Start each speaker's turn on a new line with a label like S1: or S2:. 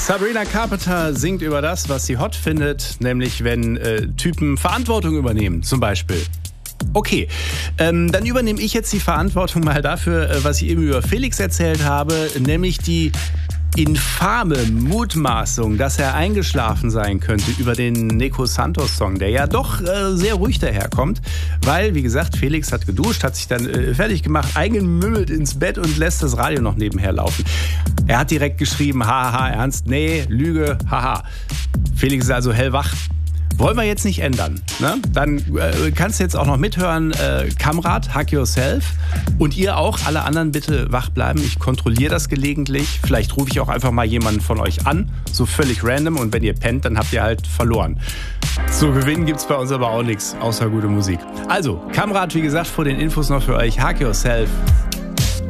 S1: Sabrina Carpenter singt über das, was sie hot findet, nämlich wenn Typen Verantwortung übernehmen, zum Beispiel. Okay, dann übernehme ich jetzt die Verantwortung mal dafür, was ich eben über Felix erzählt habe, nämlich die infame Mutmaßung, dass er eingeschlafen sein könnte über den Nico Santos-Song, der ja doch sehr ruhig daherkommt, weil, wie gesagt, Felix hat geduscht, hat sich dann fertig gemacht, eingemümmelt ins Bett und lässt das Radio noch nebenher laufen. Er hat direkt geschrieben, haha, ernst, nee, Lüge, haha. Felix ist also hellwach. Wollen wir jetzt nicht ändern. Ne? Dann kannst du jetzt auch noch mithören, Kamrat, Hug Yourself. Und ihr auch, alle anderen bitte wach bleiben. Ich kontrolliere das gelegentlich. Vielleicht rufe ich auch einfach mal jemanden von euch an. So völlig random. Und wenn ihr pennt, dann habt ihr halt verloren. Zu gewinnen gibt's bei uns aber auch nichts, außer gute Musik. Also, Kamrat, wie gesagt, vor den Infos noch für euch. Hug Yourself.